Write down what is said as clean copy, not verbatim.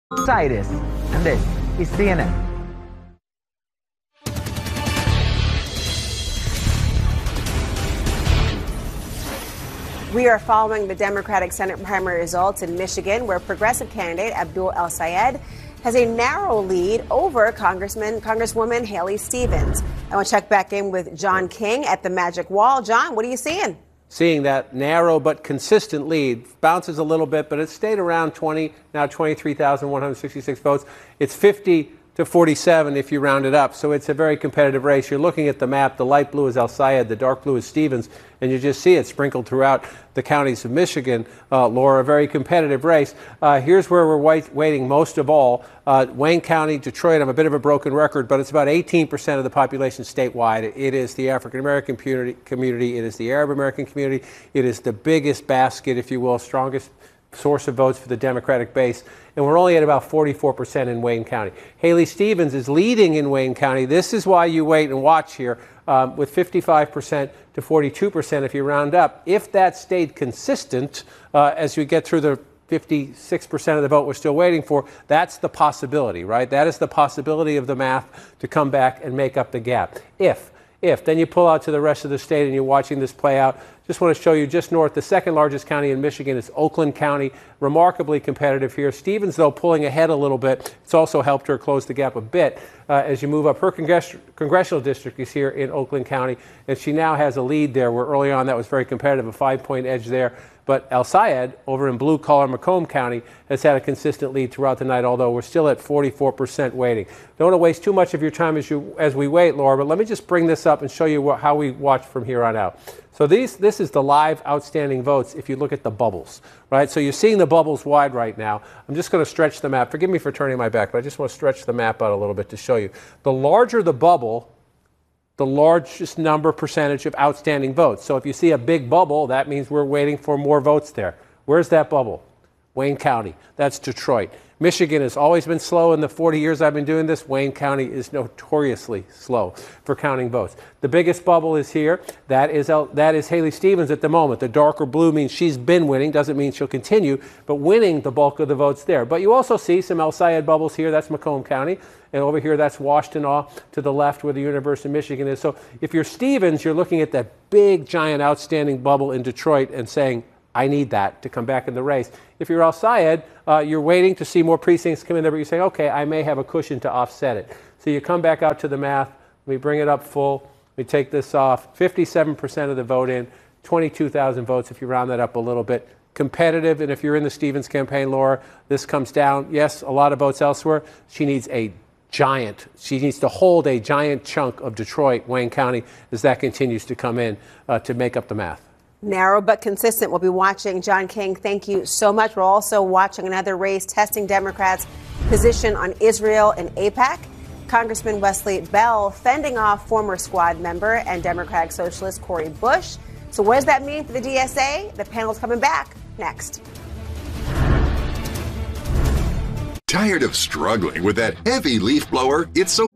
Cyrus, and this is CNN. We are following the Democratic Senate primary results in Michigan, where progressive candidate Abdul El-Sayed has a narrow lead over Congresswoman Haley Stevens. I want to check back in with John King at the Magic Wall. John, what are you seeing? Seeing that narrow but consistent lead. Bounces a little bit, but it's stayed around 20, now 23,166 votes. It's 50 to 47 if you round it up. So it's a very competitive race. You're looking at the map. The light blue is El-Sayed, the dark blue is Stevens, and you just see it sprinkled throughout the counties of Michigan. Laura, a very competitive race. Here's where we're waiting most of all. Wayne County, Detroit, I'm a bit of a broken record, but it's about 18% of the population statewide. It is the African-American community. It is the Arab-American community. It is the biggest basket, if you will, strongest source of votes for the Democratic base, and we're only at about 44% in Wayne County. Haley Stevens is leading in Wayne County. This is why you wait and watch here with 55% to 42% if you round up. If that stayed consistent as we get through the 56% of the vote we're still waiting for, that's the possibility, right? That is the possibility of the math to come back and make up the gap. If then you pull out to the rest of the state and you're watching this play out. Just want to show you just north, the second largest county in Michigan is Oakland County. Remarkably competitive here. Stevens, though, pulling ahead a little bit. It's also helped her close the gap a bit as you move up. Her congressional district is here in Oakland County, and she now has a lead there, where early on that was very competitive, a 5-point edge there. But El-Sayed, over in blue-collar Macomb County, has had a consistent lead throughout the night, although we're still at 44% waiting. Don't want to waste too much of your time as we wait, Laura, but let me just bring this up and show you how we watch from here on out. So this is the live outstanding votes if you look at the bubbles, right? So you're seeing the bubbles wide right now. I'm just going to stretch the map. Forgive me for turning my back, but I just want to stretch the map out a little bit to show you. The larger the bubble, the largest percentage of outstanding votes. So if you see a big bubble, that means we're waiting for more votes there. Where's that bubble? Wayne County. That's Detroit. Michigan has always been slow in the 40 years I've been doing this. Wayne County is notoriously slow for counting votes. The biggest bubble is here. That is Haley Stevens at the moment. The darker blue means she's been winning. Doesn't mean she'll continue, but winning the bulk of the votes there. But you also see some El-Sayed bubbles here. That's Macomb County. And over here, that's Washtenaw to the left where the University of Michigan is. So if you're Stevens, you're looking at that big, giant, outstanding bubble in Detroit and saying, I need that to come back in the race. If you're El-Sayed, you're waiting to see more precincts come in there, but you're saying, okay, I may have a cushion to offset it. So you come back out to the math. We bring it up full. We take this off. 57% of the vote in, 22,000 votes if you round that up a little bit. Competitive, and if you're in the Stevens campaign, Laura, this comes down. Yes, a lot of votes elsewhere. She needs to hold a giant chunk of Detroit, Wayne County, as that continues to come in to make up the math. Narrow but consistent. We'll be watching. John King, thank you so much. We're also watching another race testing Democrats' position on Israel and AIPAC. Congressman Wesley Bell fending off former squad member and Democratic Socialist Cori Bush. So what does that mean for the DSA? The panel's coming back next. Tired of struggling with that heavy leaf blower? It's so